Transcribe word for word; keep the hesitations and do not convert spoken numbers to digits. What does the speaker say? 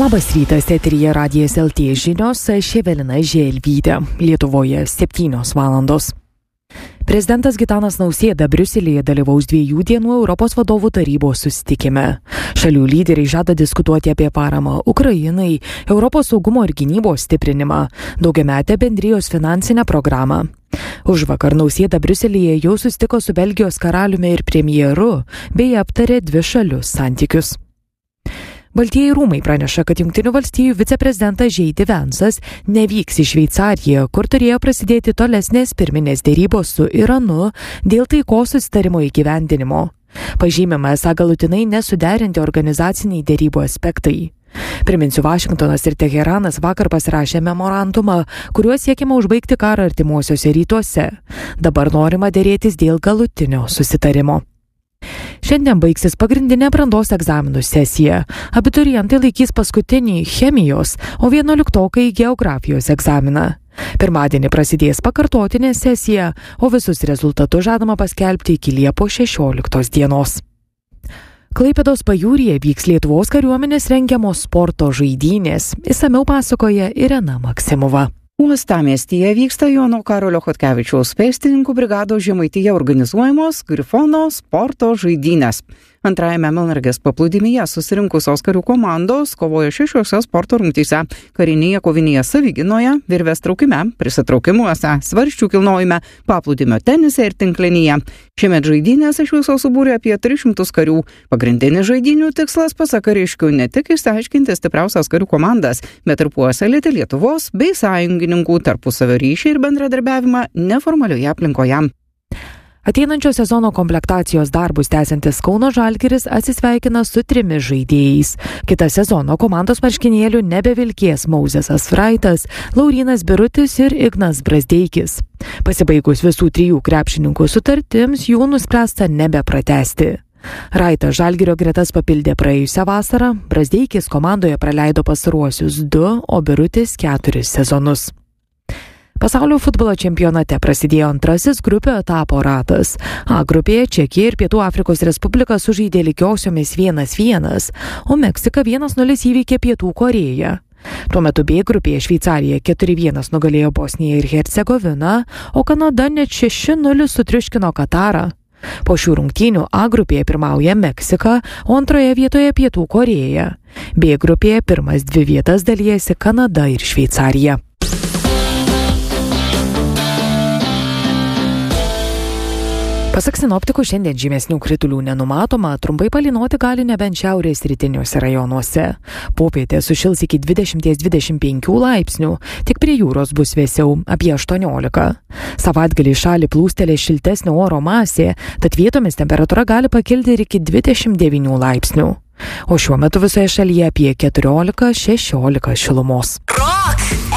Labas rytas, eteryje Radijas L T žinios, aš Evelina Želvytė. Lietuvoje septynios valandos. Prezidentas Gitanas Nausėda Briuselyje dalyvaus dviejų dienų Europos vadovų tarybos susitikime. Šalių lyderiai žada diskutuoti apie paramą Ukrainai, Europos saugumo ir gynybos stiprinimą, daugiametę bendrijos finansinę programą. Užvakar Nausėda Briuselyje jau susitiko su Belgijos karaliumi ir premjeru, bei aptarė dvišalius santykius. Baltieji rūmai praneša, kad Jungtinių valstijų viceprezidentas J D Vance'as nevyks į Šveicariją, kur turėjo prasidėti tolesnės pirminės dėrybos su Iranu dėl taikos susitarimo įgyvendinimo. Pažymima, esą galutinai nesuderinti organizaciniai dėrybų aspektai. Priminsiu, Vašingtonas ir Teheranas vakar pasirašė memorandumą, kuriuo siekiama užbaigti karą artimuosiuose rytuose. Dabar norima dėrėtis dėl galutinio susitarimo. Šiandien baigsis pagrindinė brandos egzaminų sesija. Abiturientai laikys paskutinį chemijos, o vienuoliktokai geografijos egzaminą. Pirmadienį prasidės pakartotinė sesija, o visus rezultatus žadama paskelbti iki Liepos šešioliktos dienos. Klaipėdos pajūryje vyks Lietuvos kariuomenės rengiamos sporto žaidynės. Išsamiau pasakoja Irena Maksimova. Uostamiestyje vyksta Jono Karolio Chodkevičiaus pėstininkų brigados Žemaitija organizuojamos Grifono sporto žaidynės. Antrajame Melnragės paplūdimyje susirinkusios karių komandos kovoja šešiose sporto rungtyse – karinėje kovinėje saviginoje, virvės traukime, prisitraukimuose, svarsčių kilnojime, paplūdimio tenise ir tinklinyje. Šiemet žaidynės iš viso subūrė apie tris šimtus karių. Pagrindinis žaidynių tikslas, pasak kariškių, ne tik išsiaiškinti stipriausias karių komandas, bet ir puoselėti Lietuvos bei sąjungininkų tarpusavio ryšį ir bendradarbiavimą neformalioje aplinkoje. Ateinančio sezono komplektacijos darbus tęsiantis Kauno Žalgiris atsisveikina su trimis žaidėjais. Kitą sezono komandos marškinėlių nebevilkės Mauzesas Fraitas, Laurynas Birutis ir Ignas Brazdeikis. Pasibaigus visų trijų krepšininkų sutartims, jų nuspręsta nebepratęsti. Raitas Žalgirio gretas papildė praėjusią vasarą, Brazdeikis komandoje praleido pastaruosius du, o Birutis keturis sezonus. Pasaulio futbolo čempionate prasidėjo antrasis grupių etapo ratas. A grupėje Čekija ir Pietų Afrikos Respublika sužaidė lygiosiomis vienas vienas, o Meksika vienas nulis įveikė Pietų Korėją. Tuo metu B grupėje Šveicarija keturi vienas nugalėjo Bosniją ir Hercegoviną, o Kanada net šeši nulis sutriuškino Katarą. Po šių rungtynių A grupėje pirmauja Meksika, o antroje vietoje Pietų Korėja. B grupėje pirmas dvi vietas dalijasi Kanada ir Šveicarija. Pasak sinoptikų, šiandien žymesnių kritulių nenumatoma, trumpai palynoti gali nebent šiaurės rytiniuose rajonuose. Popietė sušils iki dvidešimt dvidešimt penkių laipsnių, tik prie jūros bus vėsiau, apie aštuoniolika. Savaitgalį šalį plūstelė šiltesnio oro masė, tad vietomis temperatūra gali pakilti ir iki dvidešimt devynių laipsnių. O šiuo metu visoje šalyje apie keturiolika šešiolika šilumos. Rock!